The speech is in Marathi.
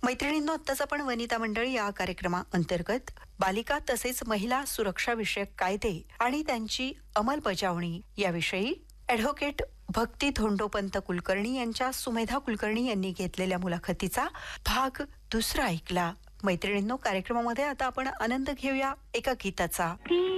मैत्रिणींनो, आत्ताच आपण वनिता मंडळ या कार्यक्रमाअंतर्गत बालिका तसेच महिला सुरक्षा विषयक कायदे आणि त्यांची अंमलबजावणी याविषयी ॲडव्होकेट भक्ती धोंडोपंत कुलकर्णी यांच्या सुमेधा कुलकर्णी यांनी घेतलेल्या मुलाखतीचा भाग दुसरा ऐकला. मैत्रिणींनो, कार्यक्रमामध्ये आता आपण आनंद घेऊया एका गीताचा.